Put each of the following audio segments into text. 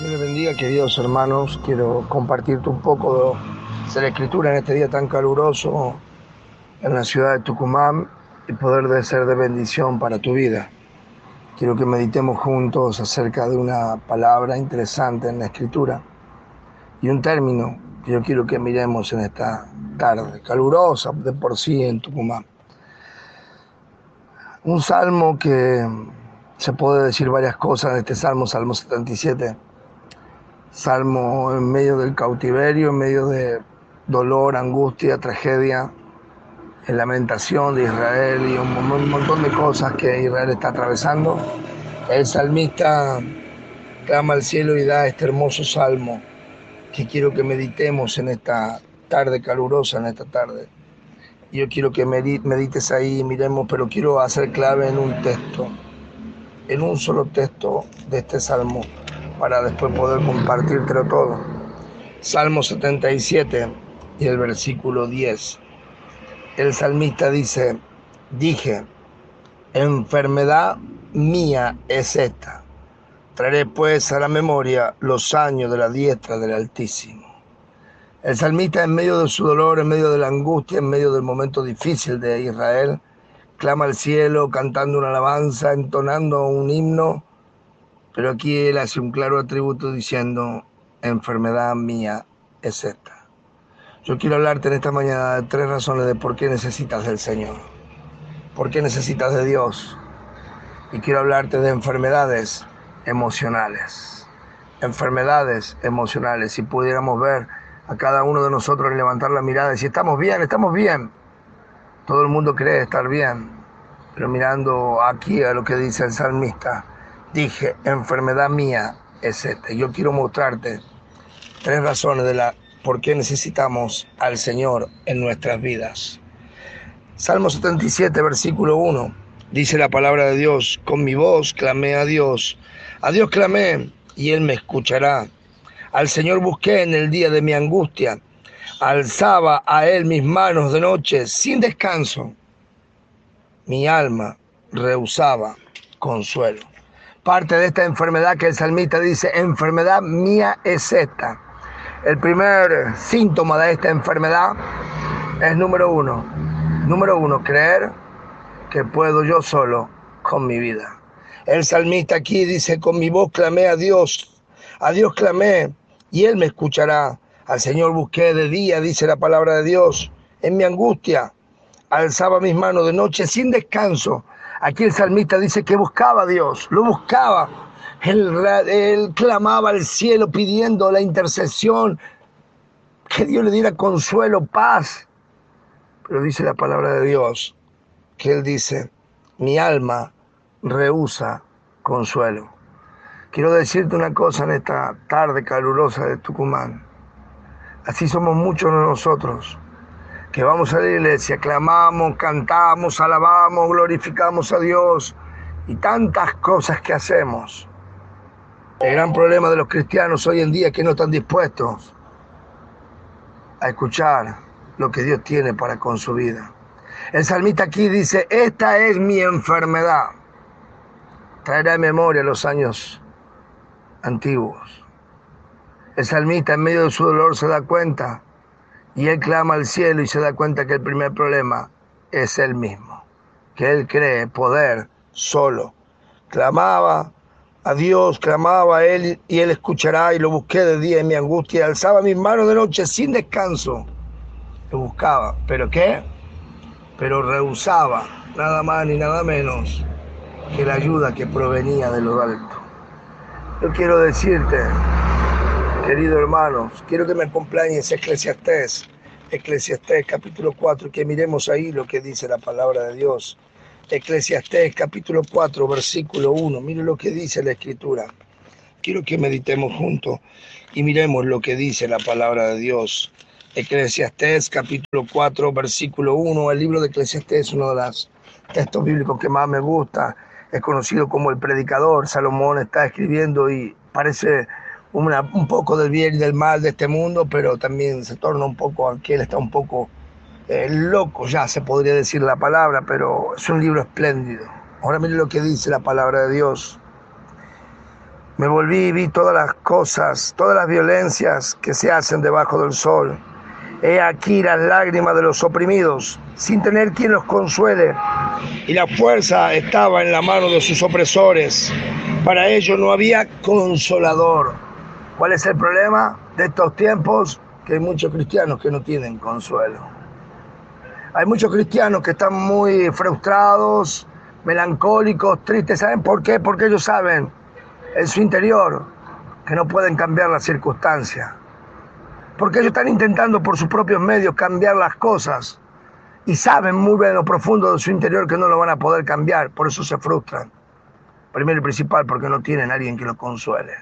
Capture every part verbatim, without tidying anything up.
Dios les bendiga, queridos hermanos. Quiero compartirte un poco de la escritura en este día tan caluroso en la ciudad de Tucumán y poder de ser de bendición para tu vida. Quiero que meditemos juntos acerca de una palabra interesante en la escritura y un término que yo quiero que miremos en esta tarde calurosa de por sí en Tucumán. Un salmo que se puede decir varias cosas de este salmo, Salmo setenta y siete. Salmo en medio del cautiverio, en medio de dolor, angustia, tragedia, en lamentación de Israel y un montón de cosas que Israel está atravesando. El salmista clama al cielo y da este hermoso salmo que quiero que meditemos en esta tarde calurosa, en esta tarde. Yo quiero que medites ahí, miremos, pero quiero hacer clave en un texto, en un solo texto de este salmo, para después poder compartírtelo todo. Salmo setenta y siete y el versículo diez. El salmista dice: dije, enfermedad mía es esta. Traeré pues a la memoria los años de la diestra del Altísimo. El salmista, en medio de su dolor, en medio de la angustia, en medio del momento difícil de Israel, clama al cielo, cantando una alabanza, entonando un himno, pero aquí él hace un claro atributo diciendo: enfermedad mía es esta. Yo quiero hablarte en esta mañana de tres razones de por qué necesitas del Señor, por qué necesitas de Dios. Y quiero hablarte de enfermedades emocionales, enfermedades emocionales. Si pudiéramos ver a cada uno de nosotros levantar la mirada y decir: estamos bien, estamos bien. Todo el mundo cree estar bien, pero mirando aquí a lo que dice el salmista, dije, enfermedad mía es esta. Yo quiero mostrarte tres razones de la por qué necesitamos al Señor en nuestras vidas. Salmo setenta y siete, versículo uno, dice la palabra de Dios: con mi voz clamé a Dios, a Dios clamé y Él me escuchará. Al Señor busqué en el día de mi angustia, alzaba a Él mis manos de noche sin descanso. Mi alma rehusaba consuelo. Parte de esta enfermedad que el salmista dice: enfermedad mía es esta. El primer síntoma de esta enfermedad es número uno. Número uno, creer que puedo yo solo con mi vida. El salmista aquí dice: con mi voz clamé a Dios, a Dios clamé y Él me escuchará. Al Señor busqué de día, dice la palabra de Dios, en mi angustia. Alzaba mis manos de noche sin descanso. Aquí el salmista dice que buscaba a Dios, lo buscaba. Él, él clamaba al cielo pidiendo la intercesión, que Dios le diera consuelo, paz. Pero dice la palabra de Dios que Él dice: mi alma rehúsa consuelo. Quiero decirte una cosa en esta tarde calurosa de Tucumán. Así somos muchos de nosotros, que vamos a la iglesia, clamamos, cantamos, alabamos, glorificamos a Dios y tantas cosas que hacemos. El gran problema de los cristianos hoy en día es que no están dispuestos a escuchar lo que Dios tiene para con su vida. El salmista aquí dice: esta es mi enfermedad. Traerá en memoria los años antiguos. El salmista, en medio de su dolor, se da cuenta y él clama al cielo y se da cuenta que el primer problema es él mismo, que él cree poder solo. Clamaba a Dios, clamaba a Él y Él escuchará, y lo busqué de día en mi angustia, alzaba mis manos de noche sin descanso. Lo buscaba, ¿pero qué? Pero rehusaba nada más ni nada menos que la ayuda que provenía de lo alto. Yo quiero decirte, queridos hermanos, quiero que me acompañes a Eclesiastés, Eclesiastés capítulo cuatro, que miremos ahí lo que dice la palabra de Dios. Eclesiastés capítulo cuatro, versículo uno, mire lo que dice la escritura. Quiero que meditemos juntos y miremos lo que dice la palabra de Dios. Eclesiastés capítulo cuatro, versículo uno, el libro de Eclesiastés es uno de los textos bíblicos que más me gusta. Es conocido como el predicador. Salomón está escribiendo y parece una, un poco del bien y del mal de este mundo, pero también se torna un poco, aquí él está un poco eh, loco, ya se podría decir la palabra, pero es un libro espléndido. Ahora mire lo que dice la palabra de Dios. Me volví y vi todas las cosas, todas las violencias que se hacen debajo del sol. He aquí las lágrimas de los oprimidos, sin tener quien los consuele. Y la fuerza estaba en la mano de sus opresores. Para ellos no había consolador. ¿Cuál es el problema de estos tiempos? Que hay muchos cristianos que no tienen consuelo. Hay muchos cristianos que están muy frustrados, melancólicos, tristes. ¿Saben por qué? Porque ellos saben en su interior que no pueden cambiar las circunstancias. Porque ellos están intentando por sus propios medios cambiar las cosas y saben muy bien en lo profundo de su interior que no lo van a poder cambiar. Por eso se frustran. Primero y principal, porque no tienen a alguien que los consuele.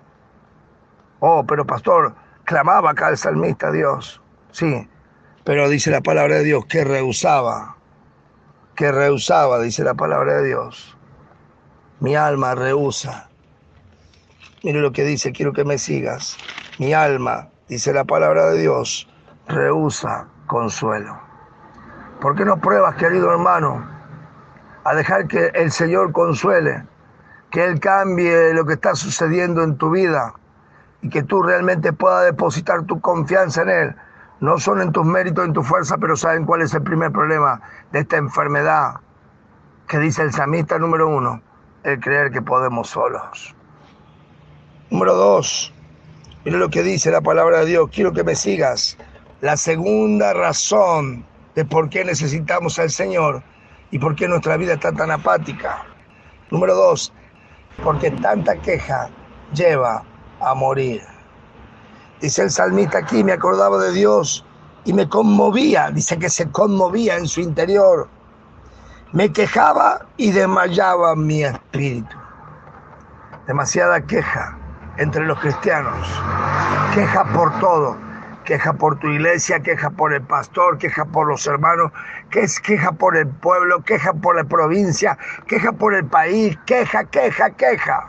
Oh, pero pastor, clamaba acá el salmista a Dios. Sí, pero dice la palabra de Dios que rehusaba. Que rehusaba, dice la palabra de Dios. Mi alma rehúsa. Mire lo que dice, quiero que me sigas. Mi alma, dice la palabra de Dios, rehúsa consuelo. ¿Por qué no pruebas, querido hermano, a dejar que el Señor consuele, que Él cambie lo que está sucediendo en tu vida y que tú realmente puedas depositar tu confianza en Él? No son en tus méritos, en tu fuerza, pero ¿saben cuál es el primer problema de esta enfermedad? Que dice el salmista número uno, el creer que podemos solos. Número dos, mira lo que dice la palabra de Dios, quiero que me sigas. La segunda razón de por qué necesitamos al Señor y por qué nuestra vida está tan apática. Número dos, porque tanta queja lleva a morir. Dice el salmista aquí, me acordaba de Dios y me conmovía, dice que se conmovía en su interior. Me quejaba y desmayaba mi espíritu. Demasiada queja entre los cristianos, queja por todo, queja por tu iglesia, queja por el pastor, queja por los hermanos, queja por el pueblo, queja por la provincia, queja por el país, queja, queja, queja.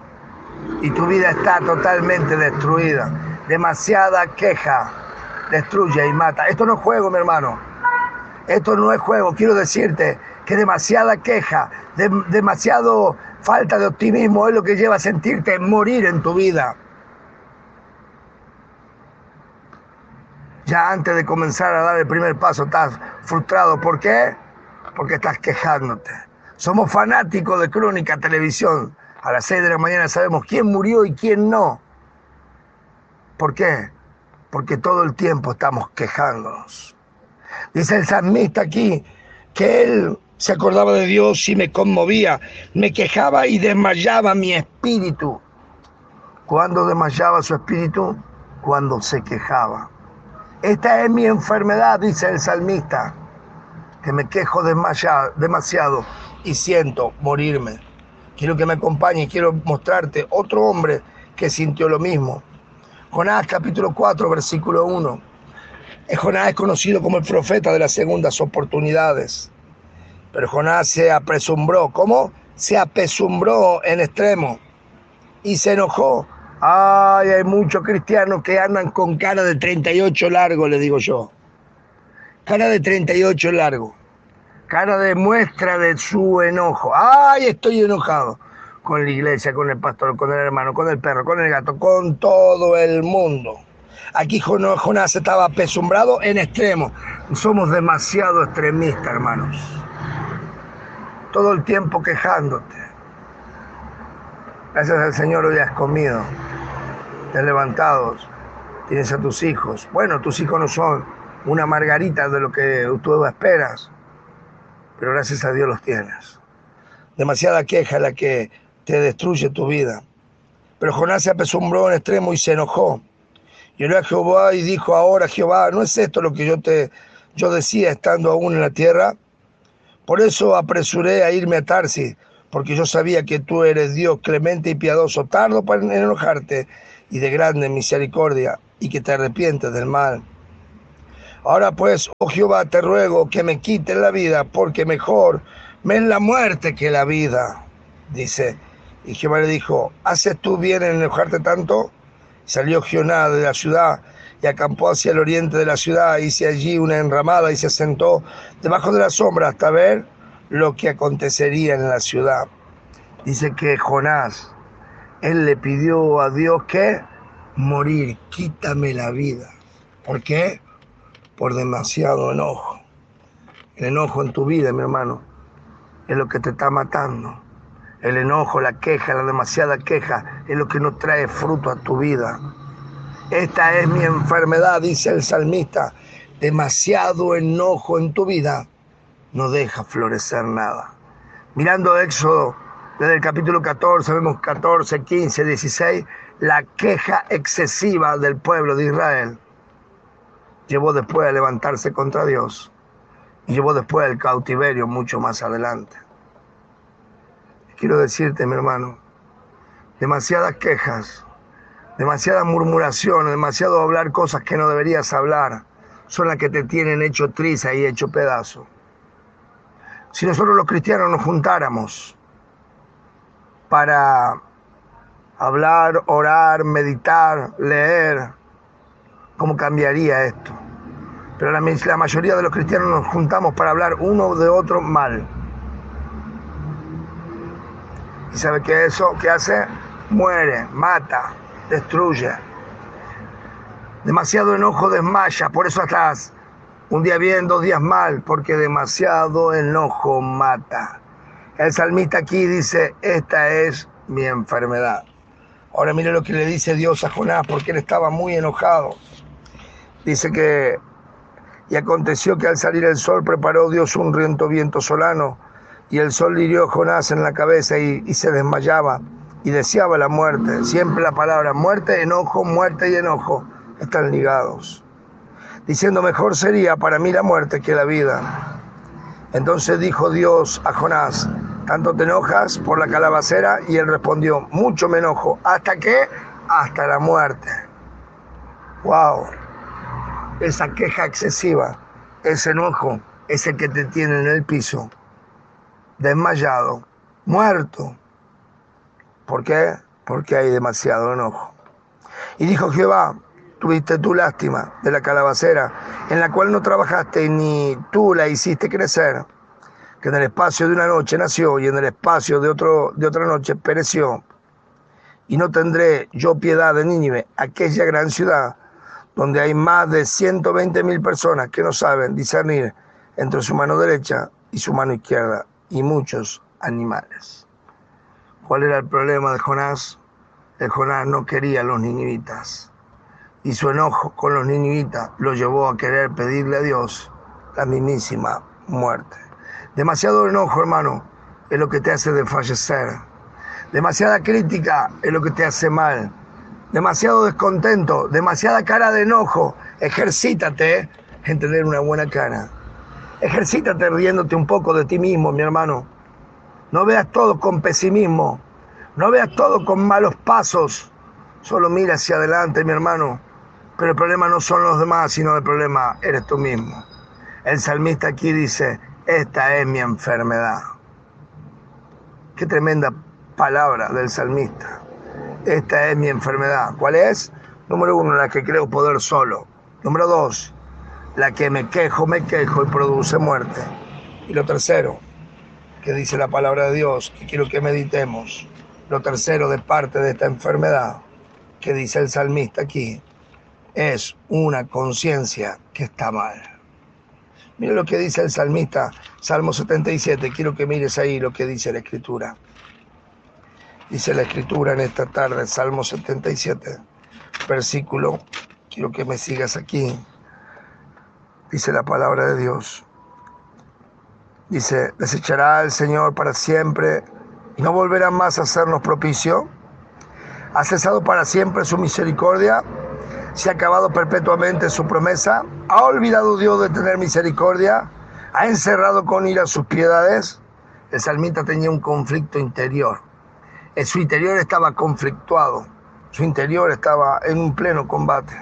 Y tu vida está totalmente destruida. Demasiada queja destruye y mata. Esto no es juego, mi hermano. Esto no es juego. Quiero decirte que demasiada queja, de, demasiado falta de optimismo es lo que lleva a sentirte morir en tu vida. Ya antes de comenzar a dar el primer paso estás frustrado. ¿Por qué? Porque estás quejándote. Somos fanáticos de Crónica Televisión. A las seis de la mañana sabemos quién murió y quién no. ¿Por qué? Porque todo el tiempo estamos quejándonos. Dice el salmista aquí que él se acordaba de Dios y me conmovía, me quejaba y desmayaba mi espíritu. ¿Cuándo desmayaba su espíritu? Cuando se quejaba. Esta es mi enfermedad, dice el salmista, que me quejo demasiado, demasiado y siento morirme. Quiero que me acompañe, quiero mostrarte otro hombre que sintió lo mismo. Jonás capítulo cuatro, versículo uno. Jonás es conocido como el profeta de las segundas oportunidades. Pero Jonás se apresumbró. ¿Cómo? Se apesumbró en extremo y se enojó. Ay, hay muchos cristianos que andan con cara de treinta y ocho largo, le digo yo. Cara de treinta y ocho largo. Cara de muestra de su enojo. Ay, estoy enojado. Con la iglesia, con el pastor, con el hermano, con el perro, con el gato, con todo el mundo. Aquí Jonás estaba apesumbrado en extremo. Somos demasiado extremistas, hermanos. Todo el tiempo quejándote. Gracias al Señor hoy has comido, te has levantado, tienes a tus hijos. Bueno, tus hijos no son una margarita de lo que tú esperas, pero gracias a Dios los tienes. Demasiada queja es la que te destruye tu vida. Pero Jonás se apesumbró en extremo y se enojó. Y oró a Jehová y dijo, ahora Jehová, ¿no es esto lo que yo te yo decía estando aún en la tierra? Por eso apresuré a irme a Tarsis, porque yo sabía que tú eres Dios clemente y piadoso, tardo para enojarte y de grande misericordia, y que te arrepientes del mal. Ahora pues, oh Jehová, te ruego que me quites la vida, porque mejor me es la muerte que la vida. Dice, y Jehová le dijo, ¿haces tú bien en enojarte tanto? Salió Jonás de la ciudad y acampó hacia el oriente de la ciudad, hizo allí una enramada y se sentó debajo de la sombra hasta ver lo que acontecería en la ciudad. Dice que Jonás él le pidió a Dios que morir, quítame la vida. ¿Por qué? Por demasiado enojo. El enojo en tu vida, mi hermano, es lo que te está matando. El enojo, la queja, la demasiada queja es lo que no trae fruto a tu vida. Esta es mi enfermedad, dice el salmista. Demasiado enojo en tu vida no deja florecer nada. Mirando Éxodo, desde el capítulo catorce, vemos catorce, quince, dieciséis, la queja excesiva del pueblo de Israel llevó después a levantarse contra Dios y llevó después al cautiverio mucho más adelante. Quiero decirte, mi hermano, demasiadas quejas, demasiadas murmuraciones, demasiado hablar cosas que no deberías hablar, son las que te tienen hecho triza y hecho pedazo. Si nosotros los cristianos nos juntáramos para hablar, orar, meditar, leer, ¿cómo cambiaría esto? Pero la, la mayoría de los cristianos nos juntamos para hablar uno de otro mal. ¿Y sabe qué eso? ¿Qué hace? Muere, mata, destruye. Demasiado enojo desmaya, por eso estás un día bien, dos días mal, porque demasiado enojo mata. El salmista aquí dice, esta es mi enfermedad. Ahora mire lo que le dice Dios a Jonás, porque él estaba muy enojado. Dice que, y aconteció que al salir el sol preparó Dios un riento viento solano, y el sol hirió a Jonás en la cabeza y, y se desmayaba, y deseaba la muerte. Siempre la palabra muerte, enojo, muerte y enojo están ligados. Diciendo, mejor sería para mí la muerte que la vida. Entonces dijo Dios a Jonás, ¿tanto te enojas por la calabacera? Y él respondió, mucho me enojo. ¿Hasta qué? Hasta la muerte. Wow. Esa queja excesiva, ese enojo, es el que te tiene en el piso, desmayado, muerto. ¿Por qué? Porque hay demasiado enojo. Y dijo Jehová, tuviste tu lástima de la calabacera, en la cual no trabajaste ni tú la hiciste crecer, que en el espacio de una noche nació y en el espacio de, otro, de otra noche pereció. Y no tendré yo piedad de Nínive, aquella gran ciudad, donde hay más de ciento veinte mil personas que no saben discernir entre su mano derecha y su mano izquierda, y muchos animales. ¿Cuál era el problema de Jonás? El Jonás no quería a los ninivitas, y su enojo con los ninivitas lo llevó a querer pedirle a Dios la mismísima muerte. Demasiado enojo, hermano, es lo que te hace desfallecer. Demasiada crítica es lo que te hace mal. Demasiado descontento, demasiada cara de enojo. Ejercítate en tener una buena cara. Ejercítate riéndote un poco de ti mismo, mi hermano. No veas todo con pesimismo. No veas todo con malos pasos. Solo mira hacia adelante, mi hermano. Pero el problema no son los demás, sino el problema eres tú mismo. El salmista aquí dice, esta es mi enfermedad. Qué tremenda palabra del salmista. Esta es mi enfermedad. ¿Cuál es? Número uno, la que creo poder solo. Número dos, la que me quejo, me quejo y produce muerte. Y lo tercero, que dice la palabra de Dios, que quiero que meditemos. Lo tercero de parte de esta enfermedad, que dice el salmista aquí, es una conciencia que está mal. Mire lo que dice el salmista, Salmo setenta y siete. Quiero que mires ahí lo que dice la Escritura. Dice la Escritura en esta tarde, Salmo setenta y siete, versículo, quiero que me sigas aquí. Dice la palabra de Dios. Dice, ¿desechará el Señor para siempre y no volverá más a hacernos propicio? ¿Ha cesado para siempre su misericordia? ¿Se ha acabado perpetuamente su promesa? ¿Ha olvidado Dios de tener misericordia? ¿Ha encerrado con ira sus piedades? El salmista tenía un conflicto interior. En su interior estaba conflictuado. Su interior estaba en un pleno combate.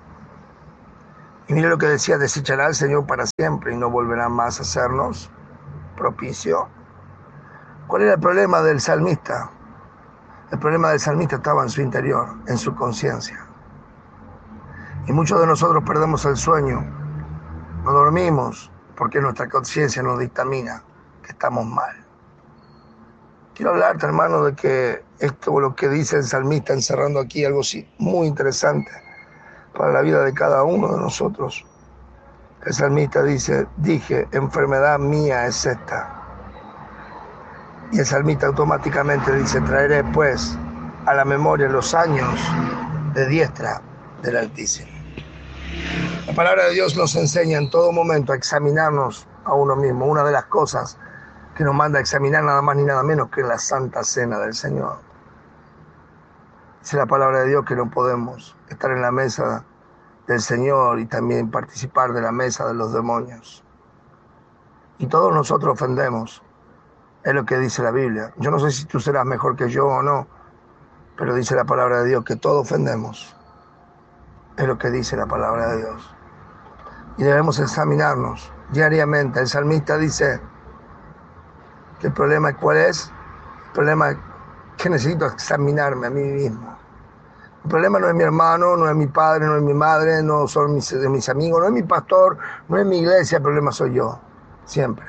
Y mire lo que decía, desechará el Señor para siempre y no volverá más a hacernos propicio. ¿Cuál era el problema del salmista? El problema del salmista estaba en su interior, en su conciencia. Y muchos de nosotros perdemos el sueño, no dormimos, porque nuestra conciencia nos dictamina que estamos mal. Quiero hablarte, hermano, de que esto lo que dice el salmista, encerrando aquí algo sí, muy interesante para la vida de cada uno de nosotros. El salmista dice, dije, enfermedad mía es esta. Y el salmista automáticamente dice, traeré pues a la memoria los años de diestra del Altísimo. La palabra de Dios nos enseña en todo momento a examinarnos a uno mismo. Una de las cosas que nos manda a examinar nada más ni nada menos que la Santa Cena del Señor. Dice la palabra de Dios que no podemos estar en la mesa del Señor y también participar de la mesa de los demonios. Y todos nosotros ofendemos. Es lo que dice la Biblia. Yo no sé si tú serás mejor que yo o no, pero dice la palabra de Dios que todos ofendemos. Es lo que dice la palabra de Dios. Y debemos examinarnos diariamente. El salmista dice que el problema, ¿cuál es? El problema es que necesito examinarme a mí mismo. El problema no es mi hermano, no es mi padre, no es mi madre, no son mis, de mis amigos, no es mi pastor, no es mi iglesia, el problema soy yo, siempre.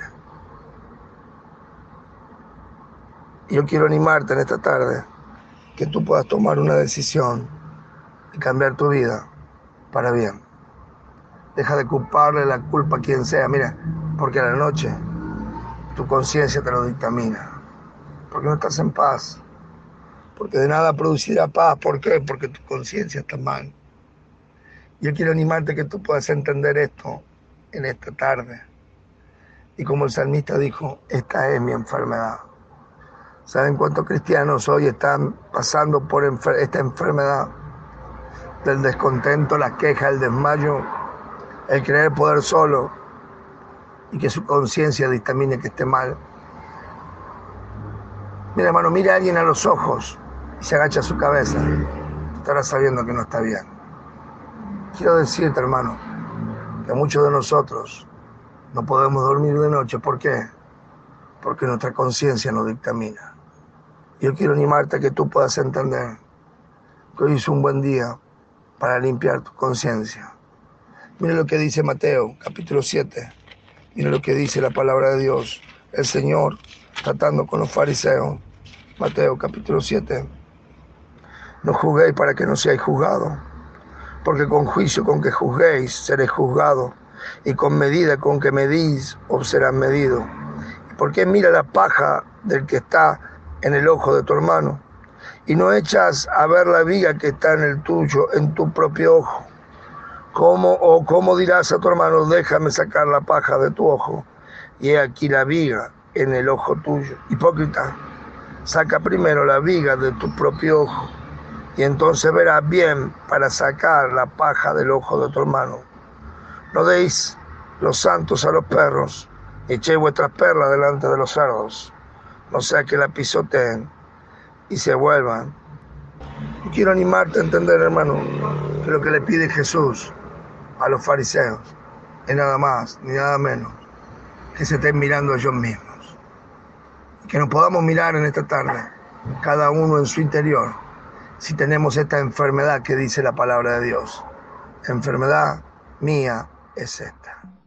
Y yo quiero animarte en esta tarde que tú puedas tomar una decisión y cambiar tu vida para bien. Deja de culparle la culpa a quien sea, mira, porque a la noche tu conciencia te lo dictamina, porque no estás en paz, porque de nada producirá paz. ¿Por qué? Porque tu conciencia está mal. Yo quiero animarte que tú puedas entender esto en esta tarde. Y como el salmista dijo, esta es mi enfermedad. ¿Saben cuántos cristianos hoy están pasando por enfer- esta enfermedad del descontento, la queja, el desmayo, el creer poder solo y que su conciencia dictamine que esté mal? Mira, hermano, mira a alguien a los ojos y se agacha su cabeza. Estará sabiendo que no está bien. Quiero decirte, hermano, que muchos de nosotros no podemos dormir de noche. ¿Por qué? Porque nuestra conciencia nos dictamina. Yo quiero animarte a que tú puedas entender que hoy es un buen día para limpiar tu conciencia. Mira lo que dice Mateo, capítulo siete. Mira lo que dice la palabra de Dios. El Señor tratando con los fariseos. Mateo, capítulo siete. No juzguéis para que no seáis juzgados, porque con juicio con que juzguéis seréis juzgados, y con medida con que medís os serán medidos. ¿Por qué mira la paja del que está en el ojo de tu hermano, y no echas a ver la viga que está en el tuyo, en tu propio ojo? ¿Cómo, o cómo dirás a tu hermano, déjame sacar la paja de tu ojo, y he aquí la viga en el ojo tuyo? Hipócrita, saca primero la viga de tu propio ojo, y entonces verás bien para sacar la paja del ojo de tu hermano. No deis los santos a los perros, ni echéis vuestras perlas delante de los cerdos, no sea que la pisoteen y se vuelvan. Yo quiero animarte a entender, hermano, que lo que le pide Jesús a los fariseos es nada más ni nada menos que se estén mirando a ellos mismos. Y que nos podamos mirar en esta tarde, cada uno en su interior, si tenemos esta enfermedad que dice la palabra de Dios. Enfermedad mía es esta.